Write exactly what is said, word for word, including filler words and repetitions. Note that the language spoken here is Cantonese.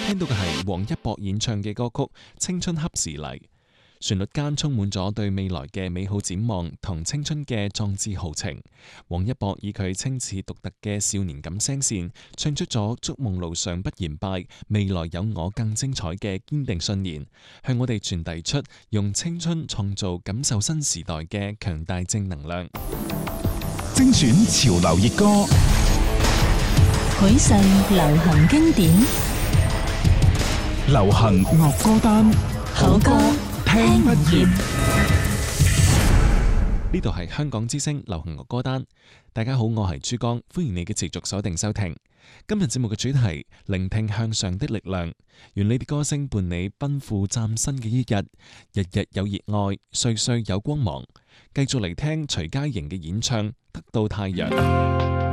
聽到嘅係王一博演唱嘅歌曲《青春恰時嚟》，旋律間充滿咗對未來嘅美好展望同青春嘅壯志豪情。王一博以佢清似獨特嘅少年感聲線，唱出咗築夢路上不言敗，未來有我更精彩嘅堅定信念，向我哋傳遞出用青春創造感受新時代嘅強大正能量。 精選潮流熱歌， 許世流行經典， 流行樂歌單， 好歌聽不厭。 呢度係香港之聲流行樂歌單。大家好，我係珠江，歡迎你嘅持續鎖定收聽。今日節目嘅主題：聆聽向上的力量。願你啲歌聲伴你奔赴嶄新嘅一日，日日有熱愛，歲歲有光芒。繼續嚟聽徐佳瑩嘅演唱《得到太陽》。